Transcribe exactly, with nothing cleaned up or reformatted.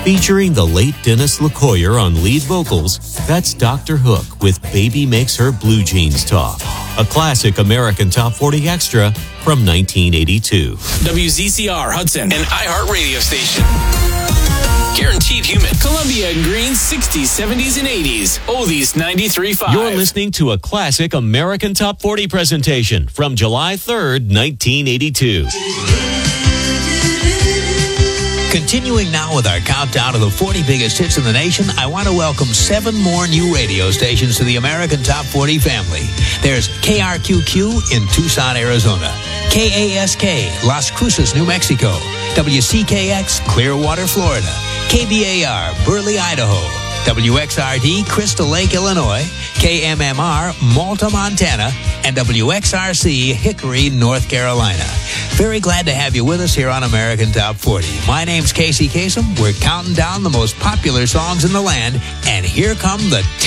Featuring the late Dennis LaCoyer on lead vocals, that's Doctor Hook with Baby Makes Her Blue Jeans Talk, a classic American Top forty extra from nineteen eighty-two. W Z C R Hudson, an iHeart radio station. Guaranteed human. Columbia and Green, sixties, seventies, and eighties. Oldies, ninety-three point five. You're listening to a classic American Top forty presentation from July third, nineteen eighty-two. Continuing now with our countdown of the forty biggest hits in the nation, I want to welcome seven more new radio stations to the American Top forty family. There's K R Q Q in Tucson, Arizona, K A S K, Las Cruces, New Mexico, W C K X, Clearwater, Florida, K B A R, Burley, Idaho, W X R D, Crystal Lake, Illinois, K M M R, Malta, Montana, and W X R C, Hickory, North Carolina. Very glad to have you with us here on American Top forty. My name's Casey Kasem. We're counting down the most popular songs in the land, and here come the